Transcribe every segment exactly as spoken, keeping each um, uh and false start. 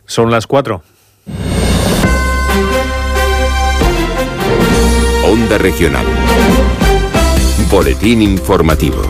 Son las cuatro. Onda Regional. Boletín informativo.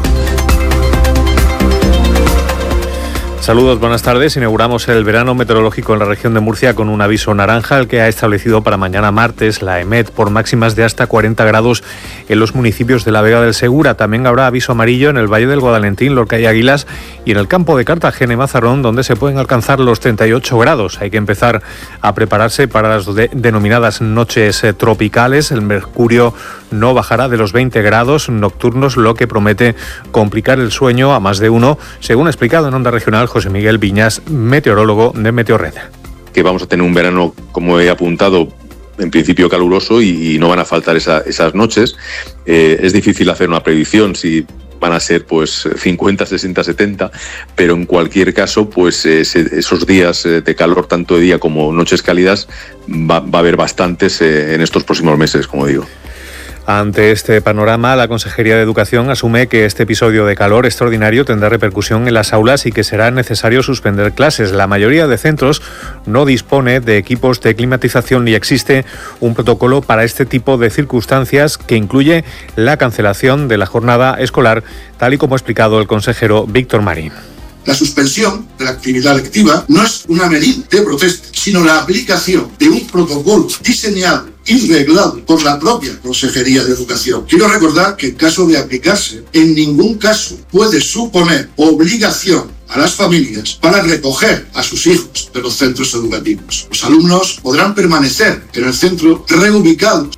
Saludos, buenas tardes. Inauguramos el verano meteorológico en la región de Murcia con un aviso naranja, el que ha establecido para mañana martes la EMET por máximas de hasta cuarenta grados en los municipios de la Vega del Segura. También habrá aviso amarillo en el Valle del Guadalentín, Lorca y Águilas, y en el campo de Cartagena y Mazarrón, donde se pueden alcanzar los treinta y ocho grados. Hay que empezar a prepararse para las de- denominadas noches eh, tropicales. El mercurio no bajará de los veinte grados nocturnos, lo que promete complicar el sueño a más de uno, según ha explicado en Onda Regional José Miguel Viñas, meteorólogo de Meteorred. Que vamos a tener un verano, como he apuntado, en principio caluroso y, y no van a faltar esa, esas noches. Eh, es difícil hacer una predicción si van a ser pues cincuenta, sesenta, setenta, pero en cualquier caso, pues ese, esos días de calor, tanto de día como noches cálidas, va, va a haber bastantes eh, en estos próximos meses, como digo. Ante este panorama, la Consejería de Educación asume que este episodio de calor extraordinario tendrá repercusión en las aulas y que será necesario suspender clases. La mayoría de centros no dispone de equipos de climatización ni existe un protocolo para este tipo de circunstancias que incluye la cancelación de la jornada escolar, tal y como ha explicado el consejero Víctor Marín. La suspensión de la actividad lectiva no es una medida de protesta, sino la aplicación de un protocolo diseñado y reglado por la propia Consejería de Educación. Quiero recordar que en caso de aplicarse, en ningún caso puede suponer obligación a las familias para recoger a sus hijos de los centros educativos. Los alumnos podrán permanecer en el centro reubicados.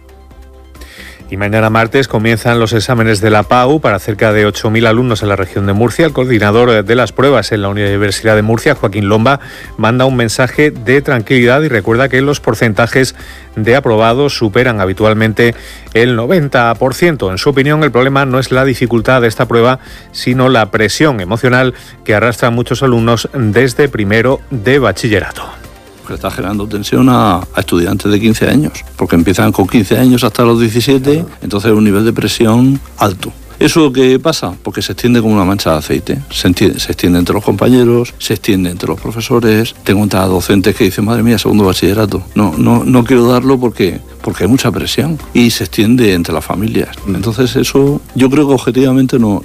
Y mañana martes comienzan los exámenes de la P A U para cerca de ocho mil alumnos en la región de Murcia. El coordinador de las pruebas en la Universidad de Murcia, Joaquín Lomba, manda un mensaje de tranquilidad y recuerda que los porcentajes de aprobados superan habitualmente el noventa por ciento. En su opinión, el problema no es la dificultad de esta prueba, sino la presión emocional que arrastran muchos alumnos desde primero de bachillerato. Que está generando tensión a, a estudiantes de quince años, porque empiezan con quince años hasta los diecisiete, entonces un nivel de presión alto. ¿Eso qué pasa? Porque se extiende como una mancha de aceite, se extiende, se extiende entre los compañeros, se extiende entre los profesores. Tengo entradas docentes que dicen, madre mía, segundo bachillerato, no, no, no quiero darlo porque, porque hay mucha presión y se extiende entre las familias. Entonces eso yo creo que objetivamente no,